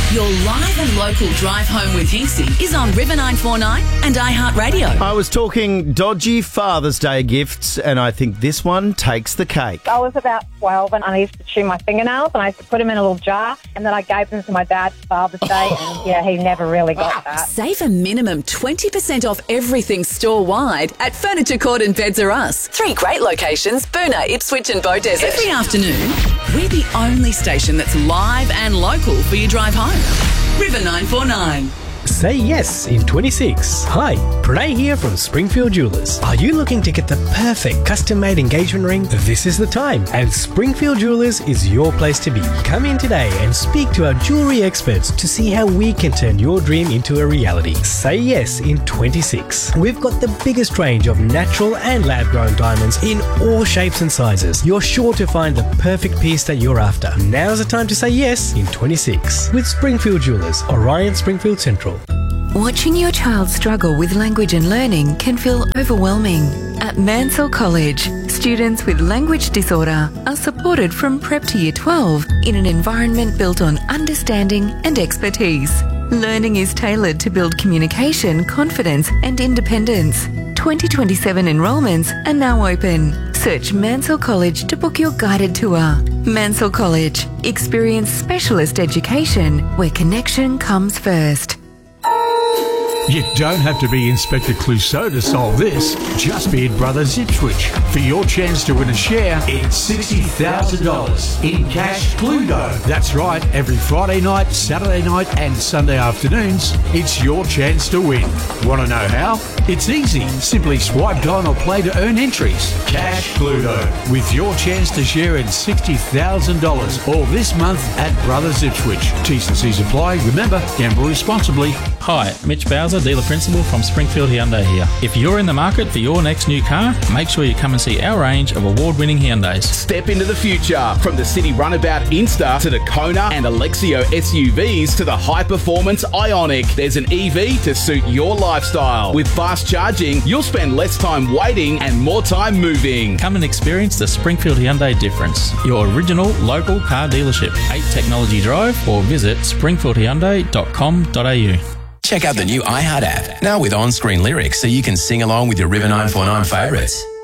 Your live and local drive home with Hinksy is on River 949 and iHeartRadio. I was talking dodgy Father's Day gifts, and I think this one takes the cake. I was about 12 and I used to chew my fingernails and I used to put them in a little jar and then I gave them to my dad for Father's Day and yeah, he never really got that. Save a minimum 20% off everything store-wide at Furniture Court and Beds R Us. 3 great locations, Boonah, Ipswich and Beaudesert. Every afternoon, we're the only station that's live and local for your drive home. River 949. Say yes in 26. Hi, Pranay here from Springfield Jewelers. Are you looking to get the perfect custom-made engagement ring? This is the time, and Springfield Jewelers is your place to be. Come in today and speak to our jewellery experts to see how we can turn your dream into a reality. Say yes in 26. We've got the biggest range of natural and lab-grown diamonds in all shapes and sizes. You're sure to find the perfect piece that you're after. Now's the time to say yes in 26 with Springfield Jewelers, Orion Springfield Central. Watching your child struggle with language and learning can feel overwhelming. At Mansell College, students with language disorder are supported from prep to year 12 in an environment built on understanding and expertise. Learning is tailored to build communication, confidence and independence. 2027 enrolments are now open. Search Mansell College to book your guided tour. Mansell College. Experience specialist education where connection comes first. You don't have to be Inspector Clouseau to solve this. Just be at Brothers Ipswich. For your chance to win a share, it's $60,000 in cash Cluedo. That's right, every Friday night, Saturday night and Sunday afternoons, it's your chance to win. Want to know how? It's easy. Simply swipe down or play to earn entries. Cash Cluedo, with your chance to share in $60,000 all this month at Brothers Ipswich. T's and C's apply. Remember, gamble responsibly. Hi, Mitch Bowser, dealer principal from Springfield Hyundai here. If you're in the market for your next new car, make sure you come and see our range of award-winning Hyundais. Step into the future. From the City Runabout Insta to the Kona and Alexio SUVs to the high-performance Ioniq, there's an EV to suit your lifestyle. With fast charging, you'll spend less time waiting and more time moving. Come and experience the Springfield Hyundai difference. Your original local car dealership. 8 Technology Drive or visit springfieldhyundai.com.au. Check out the new iHeart app, now with on-screen lyrics so you can sing along with your River 949 favourites.